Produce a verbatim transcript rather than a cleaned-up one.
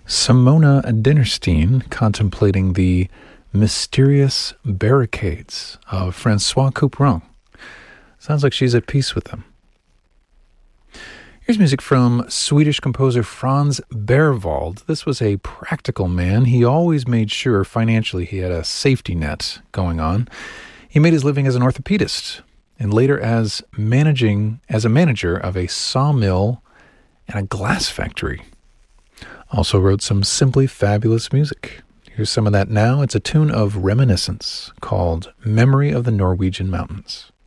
Simona Dinnerstein contemplating the mysterious barricades of Francois Couperin. Sounds like she's at peace with them. Here's music from Swedish composer Franz Berwald. This was a practical man. He always made sure financially he had a safety net going on. He made his living as an orthopedist and later as managing as a manager of a sawmill and a glass factory. Also wrote some simply fabulous music. Here's some of that now. It's a tune of reminiscence called Memory of the Norwegian Mountains.